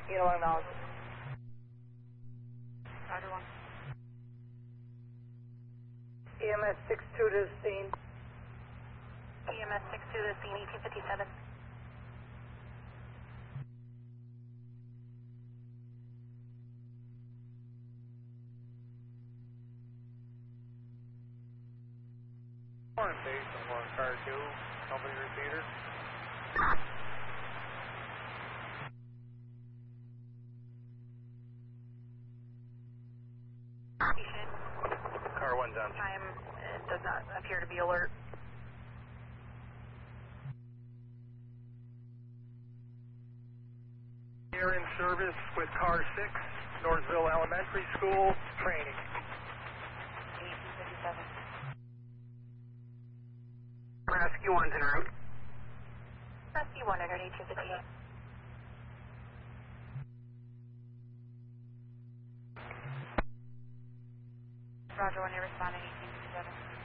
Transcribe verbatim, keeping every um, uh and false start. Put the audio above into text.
Elo acknowledged. Roger one. E M S six two to the scene. E M S six two to the scene, eighteen fifty-seven. Warren base and one car two, company repeater. Station. Car one done. Time uh, does not appear to be alert. You're in service with car six, Northville Elementary School, training. eighteen fifty-seven. Rescue one's en route. Rescue one entered eighteen fifty-eight. Roger one, you're responding eighteen fifty-seven.